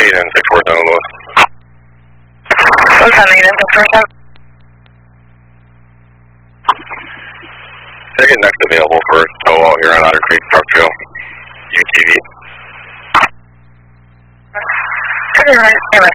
and 6-4 San Luis. What's happening in 6-4 San? Second next available for tow out here on Otter Creek Park Trail. UTV. Anyway,